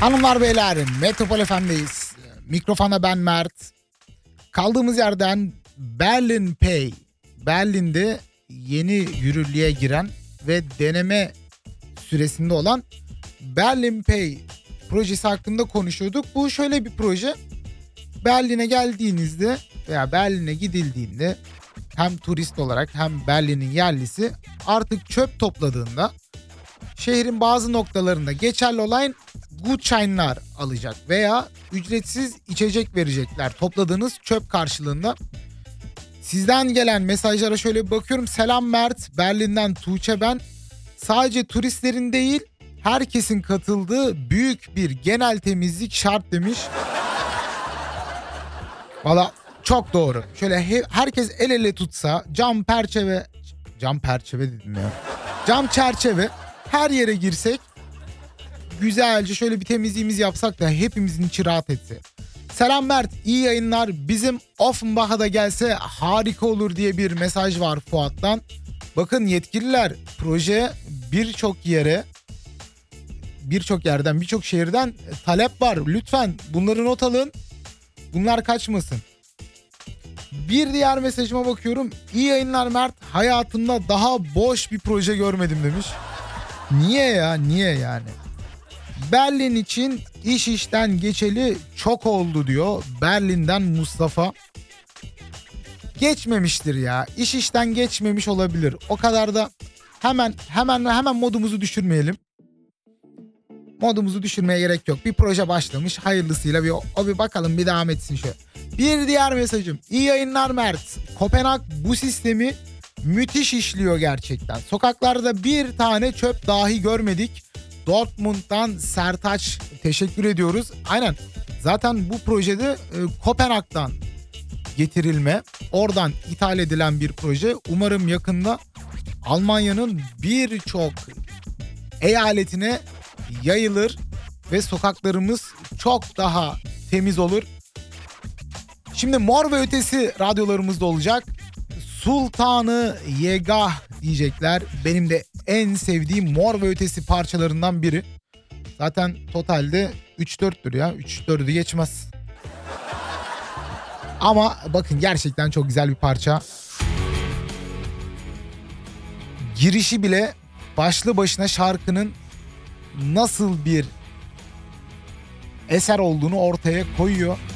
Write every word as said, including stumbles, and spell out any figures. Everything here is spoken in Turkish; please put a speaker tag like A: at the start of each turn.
A: Hanımlar beyler, Metropol F M'deyiz. Mikrofona ben Mert. Kaldığımız yerden Berlin Pay, Berlin'de yeni yürürlüğe giren ve deneme süresinde olan Berlin Pay projesi hakkında konuşuyorduk. Bu şöyle bir proje. Berlin'e geldiğinizde veya Berlin'e gidildiğinde hem turist olarak hem Berlin'in yerlisi artık çöp topladığında şehrin bazı noktalarında geçerli olan Gutschein'lar alacak veya ücretsiz içecek verecekler topladığınız çöp karşılığında. Sizden gelen mesajlara şöyle bir bakıyorum. Selam Mert, Berlin'den Tuğçe ben. Sadece turistlerin değil, herkesin katıldığı büyük bir genel temizlik şart demiş. Valla çok doğru. Şöyle he, herkes el ele tutsa, cam perçeve, cam perçeve dedim ya. Cam çerçeve, her yere girsek, güzelce şöyle bir temizliğimizi yapsak da hepimizin içi rahat etse. Selam Mert, iyi yayınlar. Bizim Offenbach'a da gelse harika olur diye bir mesaj var Fuat'tan. Bakın yetkililer, proje birçok yere, birçok yerden, birçok şehirden talep var. Lütfen bunları not alın. Bunlar kaçmasın. Bir diğer mesajıma bakıyorum. İyi yayınlar Mert. Hayatımda daha boş bir proje görmedim demiş. Niye ya? Niye yani? Berlin için iş işten geçeli çok oldu diyor. Berlin'den Mustafa. Geçmemiştir ya. İş işten geçmemiş olabilir. O kadar da hemen hemen hemen modumuzu düşürmeyelim. Modumuzu düşürmeye gerek yok. Bir proje başlamış. Hayırlısıyla bir o bir bakalım bir devam etsin şöyle. Bir diğer mesajım. İyi yayınlar Mert. Kopenhag bu sistemi müthiş işliyor gerçekten. Sokaklarda bir tane çöp dahi görmedik. Dortmund'dan Sertaç teşekkür ediyoruz. Aynen. Zaten bu projede e, Kopenhag'dan getirilme, oradan ithal edilen bir proje. Umarım yakında Almanya'nın birçok eyaletine yayılır ve sokaklarımız çok daha temiz olur. Şimdi Mor ve Ötesi radyolarımızda olacak. Sultanı Yegah diyecekler. Benim de en sevdiğim Mor ve Ötesi parçalarından biri. Zaten totalde üç dörttür ya. üç dördü geçmez. Ama bakın gerçekten çok güzel bir parça. Girişi bile başlı başına şarkının nasıl bir eser olduğunu ortaya koyuyor.